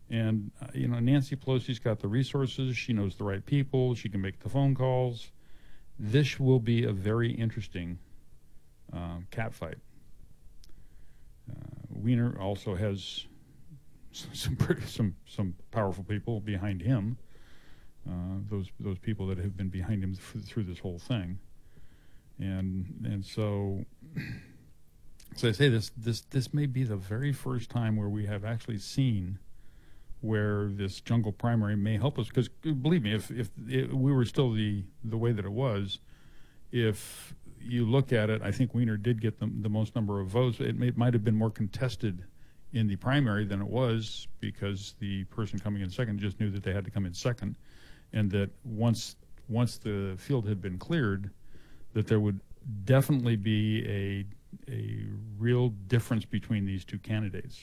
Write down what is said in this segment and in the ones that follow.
And, Nancy Pelosi's got the resources. She knows the right people. She can make the phone calls. This will be a very interesting catfight. Weiner also has some powerful people behind him. Those people that have been behind him through this whole thing. And so I say this may be the very first time where we have actually seen where this jungle primary may help us, because believe me, if we were still the way that it was, if you look at it, I think Weiner did get the most number of votes. It might have been more contested in the primary than it was, because the person coming in second just knew that they had to come in second, and that once the field had been cleared, that there would definitely be a real difference between these two candidates.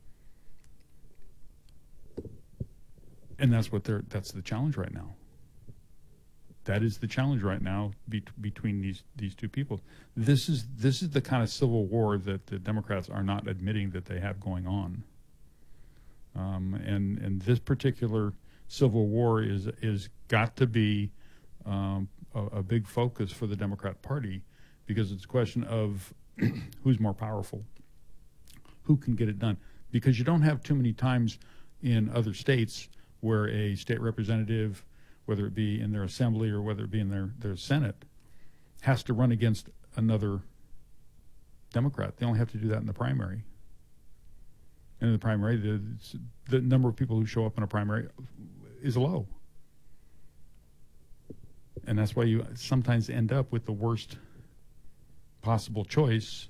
And that's the challenge right now. That is the challenge right now between these two people. This is the kind of civil war that the Democrats are not admitting that they have going on. And this particular civil war is got to be a big focus for the Democrat Party, because it's a question of who's more powerful, who can get it done. Because you don't have too many times in other states where a state representative, whether it be in their assembly or whether it be in their Senate, has to run against another Democrat. They only have to do that in the primary. And in the primary, the number of people who show up in a primary is low. And that's why you sometimes end up with the worst possible choice,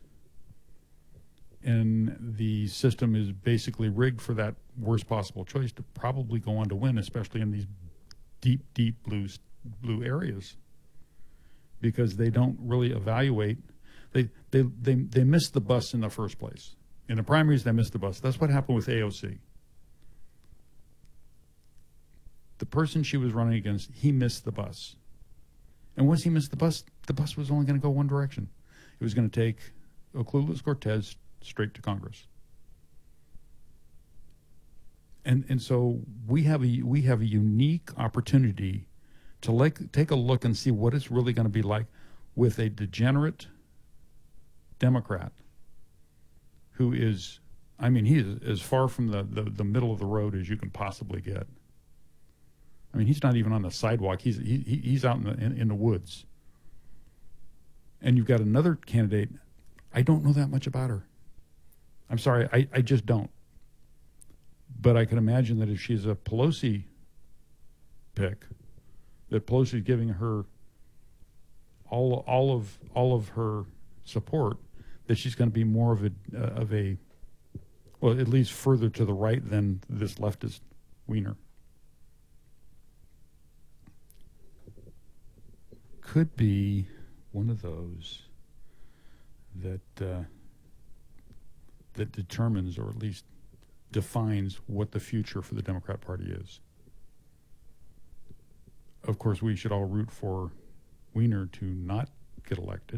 and the system is basically rigged for that worst possible choice to probably go on to win, especially in these deep blue areas, because they don't really evaluate. They missed the bus in the first place. In the primaries, they missed the bus. That's what happened with AOC. The person she was running against, he missed the bus. And once he missed the bus was only going to go one direction. It was going to take Ocasio-Cortez straight to Congress. And so we have a unique opportunity to take a look and see what it's really going to be like with a degenerate Democrat who is, he is as far from the middle of the road as you can possibly get. He's not even on the sidewalk. He's out in the woods. And you've got another candidate. I don't know that much about her. I'm sorry, I just don't. But I can imagine that if she's a Pelosi pick, that Pelosi's giving her all of her support, that she's going to be more of a well, at least further to the right than this leftist Weiner. Could be one of those that determines, or at least defines, what the future for the Democrat Party is. Of course, we should all root for Weiner to not get elected.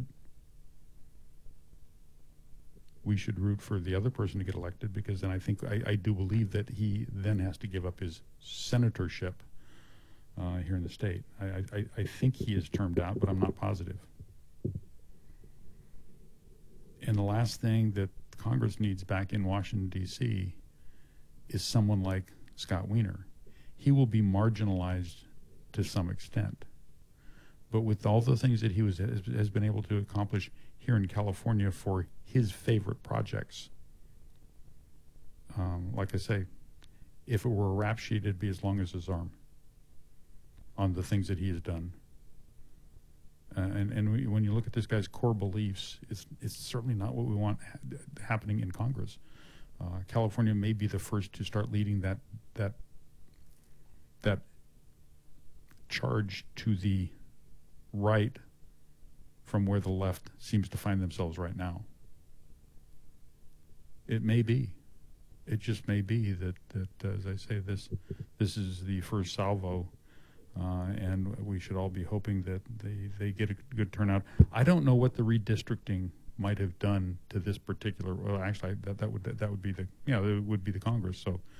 We should root for the other person to get elected, because then I do believe that he then has to give up his senatorship here in the state. I think he is termed out, but I'm not positive. And the last thing that Congress needs back in Washington, D.C. is someone like Scott Weiner. He will be marginalized to some extent. But with all the things that he has been able to accomplish here in California for his favorite projects, like I say, if it were a rap sheet, it'd be as long as his arm on the things that he has done. And when you look at this guy's core beliefs, it's certainly not what we want happening in Congress. California may be the first to start leading that charge to the right from where the left seems to find themselves right now. It may be. It just may be that as I say, this is the first salvo. And we should all be hoping that they get a good turnout. I don't know what the redistricting might have done to this particular. Well, actually, that would be it would be the Congress. So